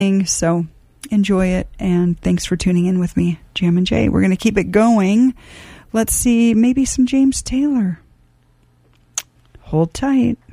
So enjoy it, and thanks for tuning in with me, Jammin' Jay. We're going to keep it going. Let's see, maybe some James Taylor. Hold tight.